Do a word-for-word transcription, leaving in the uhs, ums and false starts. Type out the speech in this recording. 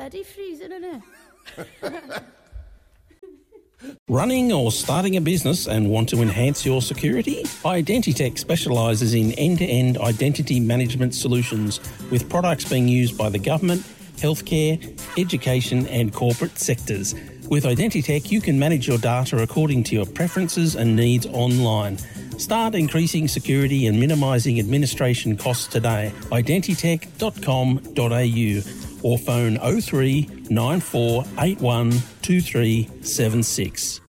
bloody freezing in it. Running or starting a business and want to enhance your security? Identitech specialises in end-to-end identity management solutions with products being used by the government, healthcare, education and corporate sectors. With Identitech, you can manage your data according to your preferences and needs online. Start increasing security and minimising administration costs today. identitech dot com dot a u or phone oh three nine four eight one two three seven six.